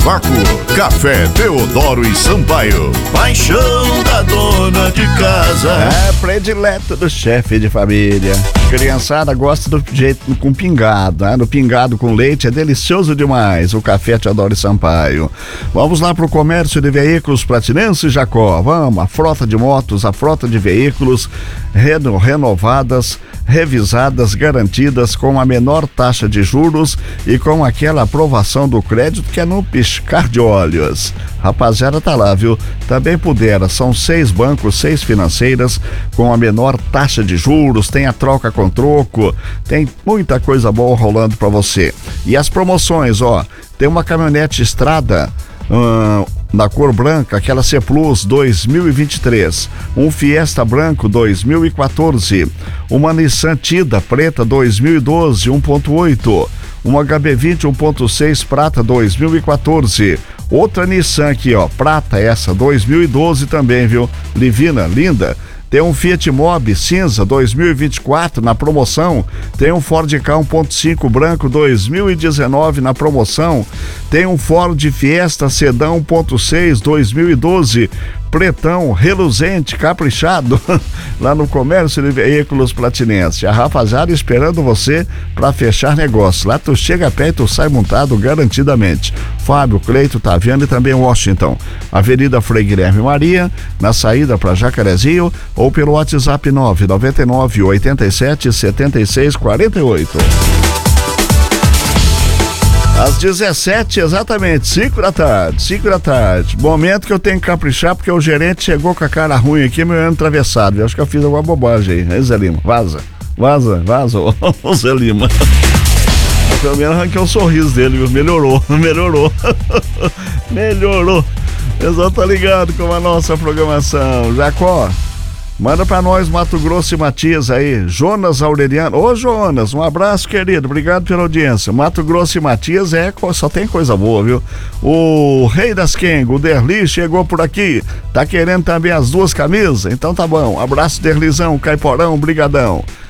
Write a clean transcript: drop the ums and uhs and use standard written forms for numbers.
Vácuo, Café Teodoro e Sampaio. Paixão da dona de casa. É predileto do chefe de família. Criançada gosta do jeito com pingado, né? No pingado com leite é delicioso demais. O Café Teodoro e Sampaio. Vamos lá pro comércio de veículos Platinense Jacó. Vamos, a frota de motos, a frota de veículos renovadas, revisadas, garantidas com a menor taxa de juros e com aquela aprovação do crédito que é no piscar de olhos. Rapaziada, tá lá, viu? Também pudera, são 6 bancos, 6 financeiras com a menor taxa de juros, tem a troca com troco, tem muita coisa boa rolando pra você. E as promoções, ó, tem uma caminhonete Estrada na cor branca, aquela C Plus 2023, um Fiesta branco 2014, uma Nissan Tida preta 2012 1.8, uma HB20 1.6 prata 2014, outra Nissan aqui, ó, prata essa 2012 também, viu? Livina, linda. Tem um Fiat Mobi cinza 2024 na promoção, tem um Ford Ka 1.5 branco 2019 na promoção, tem um Ford Fiesta Sedã 1.6 2012 pretão, reluzente, caprichado, lá no comércio de veículos Platinense. A rapaziada esperando você para fechar negócio. Lá tu chega a pé e tu sai montado garantidamente. Fábio, Cleito, Taviano e também Washington. Avenida Frei Guilherme Maria, na saída para Jacarezinho, ou pelo WhatsApp 999 87 76 48. Às 17, exatamente, 5 da tarde. Momento que eu tenho que caprichar porque o gerente chegou com a cara ruim aqui, meu ano atravessado. Eu acho que eu fiz alguma bobagem aí, Zé Lima? Vaza, ô Zé Lima. Pelo menos arranquei o sorriso dele, viu? Melhorou. Pessoal, tá ligado com a nossa programação. Jacó, manda pra nós Mato Grosso e Matias aí, Jonas Aureliano. Ô Jonas, um abraço, querido, obrigado pela audiência. Mato Grosso e Matias só tem coisa boa, viu? O Rei das Kengo, o Derli, chegou por aqui, tá querendo também as 2 camisas? Então tá bom, abraço Derlizão, Caiporão, brigadão.